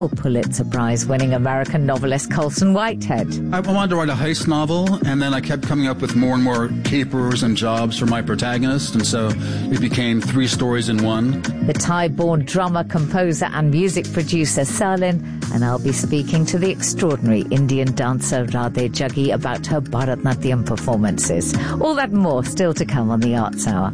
Pulitzer Prize-winning American novelist Colson Whitehead. I wanted to write a heist novel, and then I kept coming up with more and more capers and jobs for my protagonist, and so it became 3 stories in one. The Thai-born drummer, composer and music producer Sarlin, and I'll be speaking to the extraordinary Indian dancer Radhe Jaggi about her Bharatnatyam performances. All that and more still to come on the Arts Hour.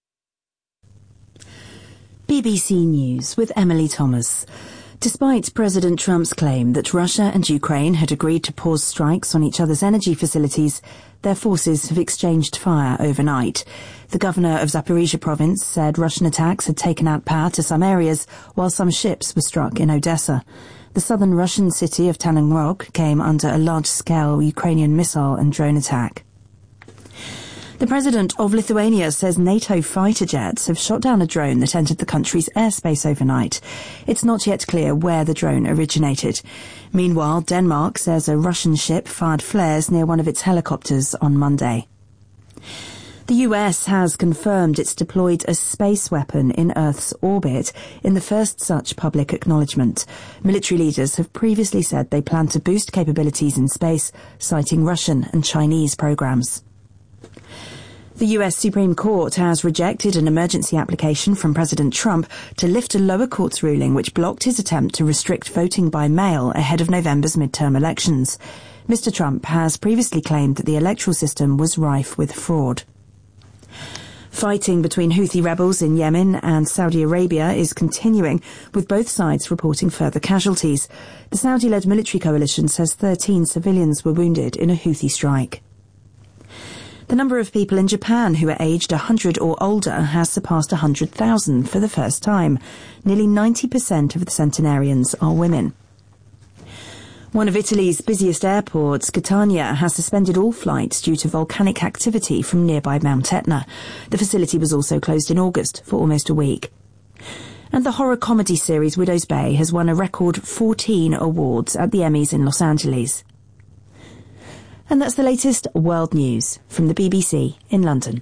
BBC News with Emily Thomas. Despite President Trump's claim that Russia and Ukraine had agreed to pause strikes on each other's energy facilities, their forces have exchanged fire overnight. The governor of Zaporizhia province said Russian attacks had taken out power to some areas, while some ships were struck in Odessa. The southern Russian city of Taganrog came under a large-scale Ukrainian missile and drone attack. The president of Lithuania says NATO fighter jets have shot down a drone that entered the country's airspace overnight. It's not yet clear where the drone originated. Meanwhile, Denmark says a Russian ship fired flares near one of its helicopters on Monday. The US has confirmed it's deployed a space weapon in Earth's orbit in the first such public acknowledgement. Military leaders have previously said they plan to boost capabilities in space, citing Russian and Chinese programs. The US Supreme Court has rejected an emergency application from President Trump to lift a lower court's ruling which blocked his attempt to restrict voting by mail ahead of November's midterm elections. Mr. Trump has previously claimed that the electoral system was rife with fraud. Fighting between Houthi rebels in Yemen and Saudi Arabia is continuing, with both sides reporting further casualties. The Saudi-led military coalition says 13 civilians were wounded in a Houthi strike. The number of people in Japan who are aged 100 or older has surpassed 100,000 for the first time. Nearly 90% of the centenarians are women. One of Italy's busiest airports, Catania, has suspended all flights due to volcanic activity from nearby Mount Etna. The facility was also closed in August for almost a week. And the horror comedy series Widow's Bay has won a record 14 awards at the Emmys in Los Angeles. And that's the latest world news from the BBC in London.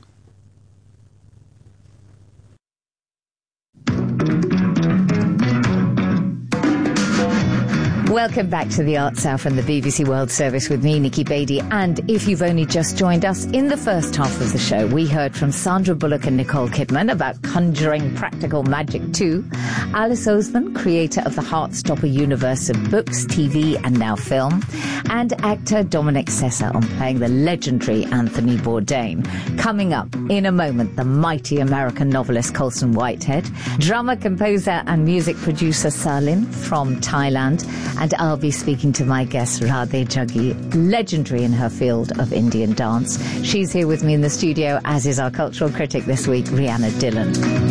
Welcome back to the Arts Hour from the BBC World Service with me, Nikki Beattie. And if you've only just joined us, in the first half of the show, we heard from Sandra Bullock and Nicole Kidman about conjuring practical magic too. Alice Oseman, creator of the Heartstopper universe of books, TV and now film. And actor Dominic Sessa on playing the legendary Anthony Bourdain. Coming up in a moment, the mighty American novelist Colson Whitehead, drummer, composer and music producer Sarlin from Thailand, and I'll be speaking to my guest Radhe Jaggi, legendary in her field of Indian dance. She's here with me in the studio, as is our cultural critic this week, Rhianna Dillon.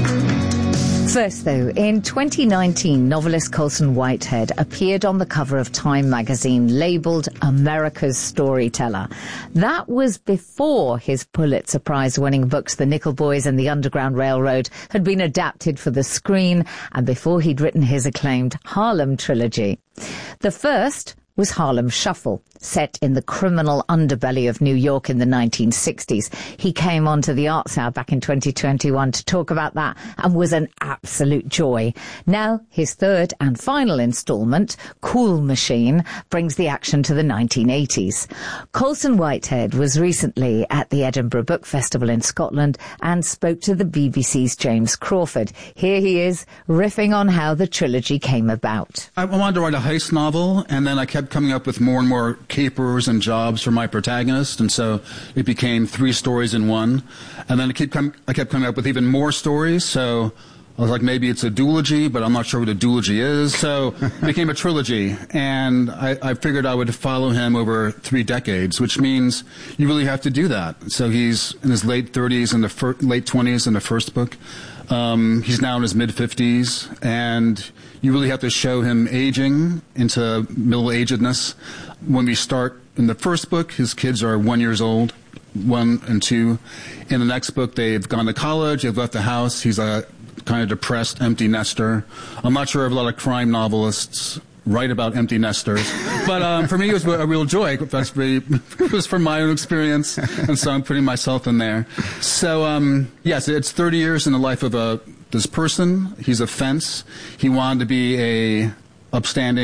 First, though, in 2019, novelist Colson Whitehead appeared on the cover of Time magazine labelled America's Storyteller. That was before his Pulitzer Prize-winning books The Nickel Boys and The Underground Railroad had been adapted for the screen, and before he'd written his acclaimed Harlem trilogy. The first was Harlem Shuffle, set in the criminal underbelly of New York in the 1960s. He came onto the Arts Hour back in 2021 to talk about that and was an absolute joy. Now, his third and final instalment, Cool Machine, brings the action to the 1980s. Colson Whitehead was recently at the Edinburgh Book Festival in Scotland and spoke to the BBC's James Crawford. Here he is, riffing on how the trilogy came about. I wanted to write a heist novel, and then I kept coming up with more and more capers and jobs for my protagonist, and so it became 3 stories in one. And then I kept coming up with even more stories, so I was like, maybe it's a duology, but I'm not sure what a duology is. So it became a trilogy, and I figured I would follow him over 3 decades, which means you really have to do that. So he's in his late 30s and late 20s in the first book. He's now in his mid-50s, and you really have to show him aging into middle-agedness. When we start in the first book, his kids are 1 year old, 1 and 2. In the next book, they've gone to college, they've left the house. He's a kind of depressed, empty nester. I'm not sure if a lot of crime novelists write about empty nesters, but for me it was a real joy. It was from my own experience, and so I'm putting myself in there. So yes, it's 30 years in the life of this person. He's a fence. He wanted to be a upstanding